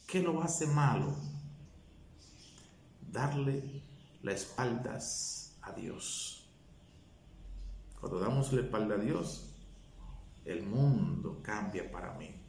¿Qué lo hace malo? Darle las espaldas a Dios. Cuando damos la espalda a Dios, el mundo cambia para mí.